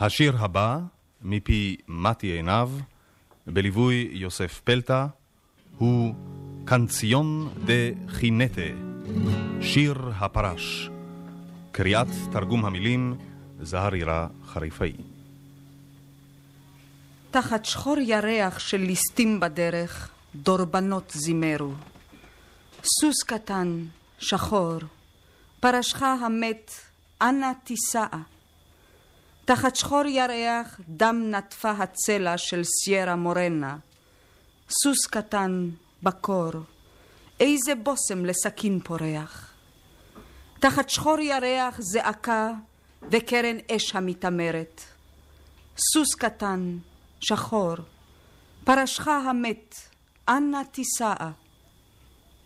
השיר הבא, מפי מתי עיניו, בליווי יוסף פלטה, הוא קנציון דה חינטה, שיר הפרש. קריאת תרגום המילים זהרירה חריפאי. תחת שחור ירח של ליסטים בדרך, דורבנות זימרו. סוס קטן, שחור, פרשך המת, אנה תיסעה. תחת שחור ירח דם נטפה הצלע של סיירה מורנה. סוס קטן, בקור, איזה בוסם לסכין פורח. תחת שחור ירח זעקה וקרן אש המתאמרת. סוס קטן, שחור, פרשך המת, אנה תיסעה.